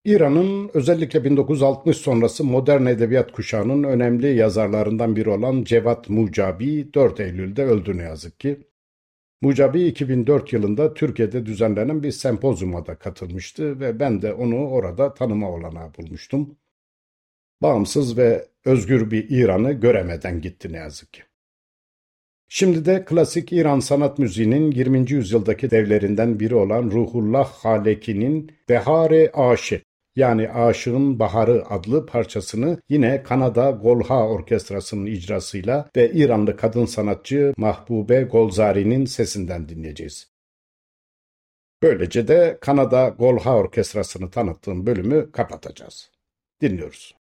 İran'ın özellikle 1960 sonrası modern edebiyat kuşağının önemli yazarlarından biri olan Cevat Mucabi 4 Eylül'de öldü ne yazık ki. Mucabi 2004 yılında Türkiye'de düzenlenen bir sempozyuma da katılmıştı ve ben de onu orada tanıma olanağı bulmuştum. Bağımsız ve özgür bir İran'ı göremeden gitti ne yazık ki. Şimdi de klasik İran sanat müziğinin 20. yüzyıldaki devlerinden biri olan Ruhullah Haleki'nin Behar-ı Aşık yani Aşığın Baharı adlı parçasını yine Kanada Golha Orkestrası'nın icrasıyla ve İranlı kadın sanatçı Mahbube Golzari'nin sesinden dinleyeceğiz. Böylece de Kanada Golha Orkestrası'nı tanıttığım bölümü kapatacağız. Dinliyoruz.